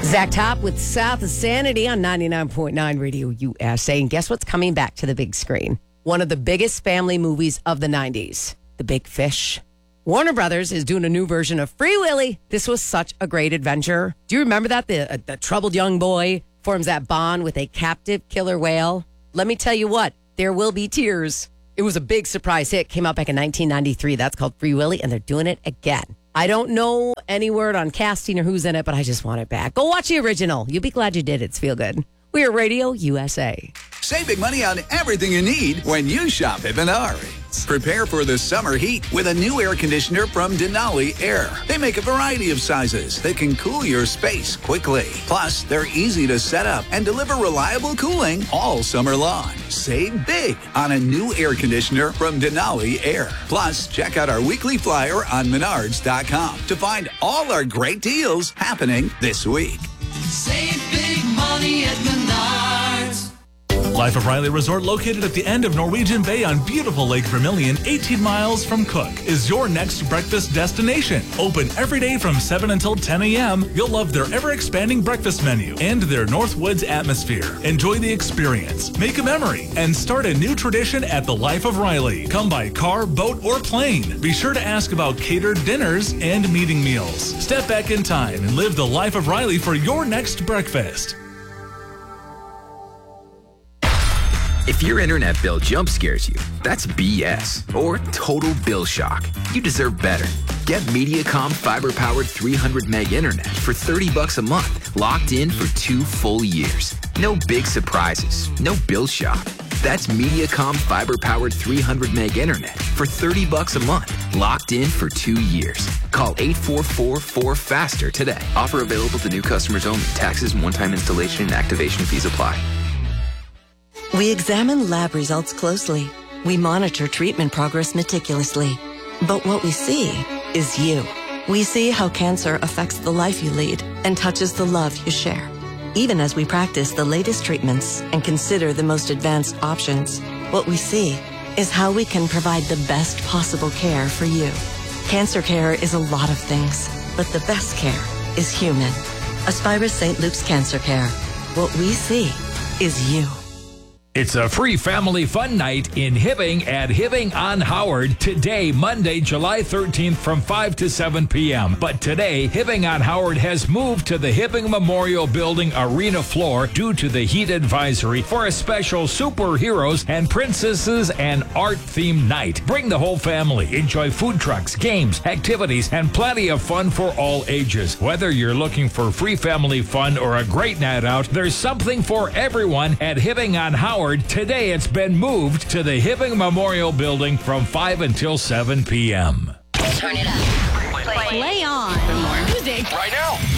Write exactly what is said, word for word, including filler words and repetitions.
Zach Top with South of Sanity on ninety-nine point nine Radio U S A. And guess what's coming back to the big screen? One of the biggest family movies of the nineties, The Big Fish. Warner Brothers is doing a new version of Free Willy. This was such a great adventure. Do you remember that? The, uh, the troubled young boy forms that bond with a captive killer whale. Let me tell you what, there will be tears. It was a big surprise hit. Came out back in nineteen ninety-three. That's called Free Willy, and they're doing it again. I don't know any word on casting or who's in it, but I just want it back. Go watch the original. You'll be glad you did. It's feel good. We are Radio U S A. Save big money on everything you need when you shop at Menards. Prepare for the summer heat with a new air conditioner from Denali Air. They make a variety of sizes that can cool your space quickly. Plus, they're easy to set up and deliver reliable cooling all summer long. Save big on a new air conditioner from Denali Air. Plus, check out our weekly flyer on menards dot com to find all our great deals happening this week. Save big money at Menards. Life of Riley Resort, located at the end of Norwegian Bay on beautiful Lake Vermilion, eighteen miles from Cook, is your next breakfast destination. Open every day from seven until ten a.m. You'll love their ever-expanding breakfast menu and their Northwoods atmosphere. Enjoy the experience, make a memory, and start a new tradition at the Life of Riley. Come by car, boat, or plane. Be sure to ask about catered dinners and meeting meals. Step back in time and live the Life of Riley for your next breakfast. If your internet bill jump scares you, that's B S or total bill shock. You deserve better. Get Mediacom fiber-powered three hundred meg internet for thirty bucks a month, locked in for two full years. No big surprises, no bill shock. That's Mediacom fiber-powered three hundred meg internet for thirty bucks a month, locked in for two years. Call eight four four four faster today. Offer available to new customers only. Taxes and one-time installation and activation fees apply. We examine lab results closely. We monitor treatment progress meticulously. But what we see is you. We see how cancer affects the life you lead and touches the love you share. Even as we practice the latest treatments and consider the most advanced options, what we see is how we can provide the best possible care for you. Cancer care is a lot of things, but the best care is human. Aspirus Saint Luke's Cancer Care. What we see is you. It's a free family fun night in Hibbing at Hibbing on Howard today, Monday, July thirteenth from five to seven p.m. But today, Hibbing on Howard has moved to the Hibbing Memorial Building arena floor due to the heat advisory for a special superheroes and princesses and art-themed night. Bring the whole family. Enjoy food trucks, games, activities, and plenty of fun for all ages. Whether you're looking for free family fun or a great night out, there's something for everyone at Hibbing on Howard. Today it's been moved to the Hibbing Memorial Building from five until seven p.m. Turn it up. Play, Play on. For more music. Right now.